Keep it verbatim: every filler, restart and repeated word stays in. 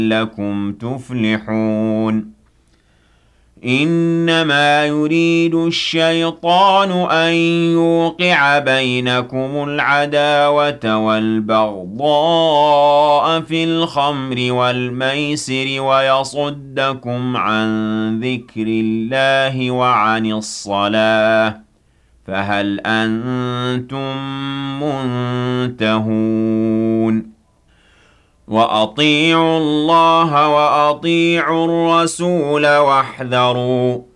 لَعَلَّكُمْ تُفْلِحُونَ إِنَّمَا يُرِيدُ الشَّيْطَانُ أَن يُوقِعَ بَيْنَكُمُ الْعَدَاوَةَ وَالْبَغْضَاءَ فِي الْخَمْرِ وَالْمَيْسِرِ وَيَصُدَّكُمْ عَن ذِكْرِ اللَّهِ وَعَنِ الصَّلَاةِ فَهَلْ أَنتُم مُّنتَهُونَ وَأَطِيعُوا اللَّهَ وَأَطِيعُوا الرَّسُولَ وَاحْذَرُوا